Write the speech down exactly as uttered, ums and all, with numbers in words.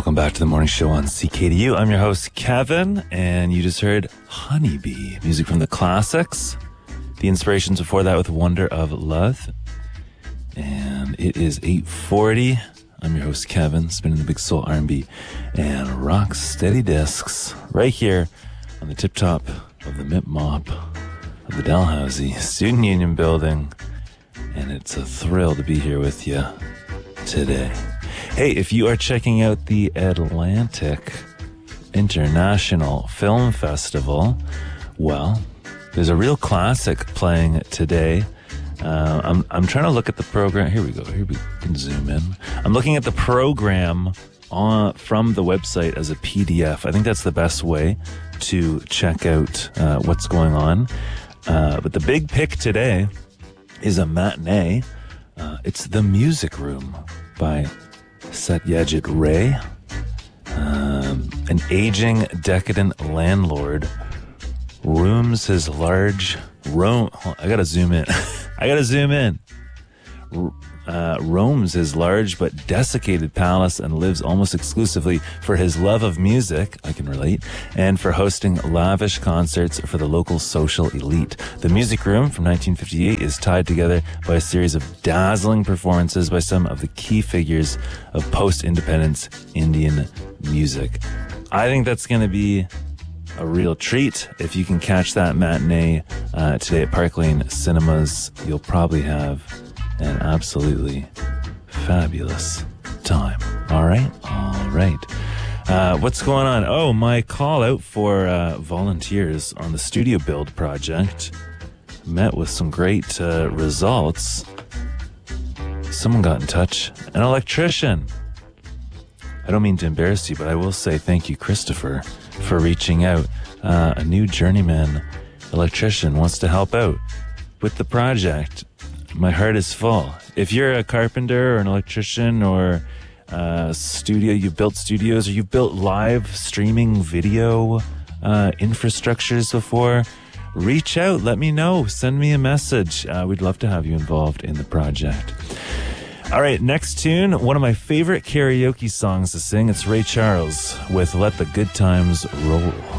Welcome back to the morning show on C K D U. I'm your host, Kevin, and you just heard Honeybee, music from the classics. The inspirations before that with Wonder of Love. And it is eight forty. I'm your host, Kevin, spinning the big soul R and B and rock steady discs right here on the tip top of the M I P M O P of the Dalhousie Student Union Building. And it's a thrill to be here with you today. Hey, if you are checking out the Atlantic International Film Festival, well, there's a real classic playing today. Uh, I'm I'm trying to look at the program. Here we go. Here we can zoom in. I'm looking at the program on from the website as a P D F. I think that's the best way to check out uh, what's going on. Uh, but the big pick today is a matinee. Uh, it's The Music Room by Satyajit Ray. Um, an aging, decadent landlord rooms his large roam. I gotta zoom in. I gotta zoom in. Uh, roams his large but desiccated palace and lives almost exclusively for his love of music, I can relate, and for hosting lavish concerts for the local social elite. The Music Room from nineteen fifty-eight is tied together by a series of dazzling performances by some of the key figures of post-independence Indian music. I think that's going to be a real treat. If you can catch that matinee uh, today at Park Lane Cinemas, you'll probably have an absolutely fabulous time. All right? All right. Uh, what's going on? Oh, my call out for uh, volunteers on the studio build project met with some great uh, results. Someone got in touch. An electrician. I don't mean to embarrass you, but I will say thank you, Christopher, for reaching out. Uh, a new journeyman electrician wants to help out with the project. My heart is full. If you're a carpenter or an electrician or uh, studio, you've built studios or you've built live streaming video uh, infrastructures before, reach out. Let me know. Send me a message. Uh, we'd love to have you involved in the project. All right, next tune, one of my favorite karaoke songs to sing. It's Ray Charles with Let the Good Times Roll.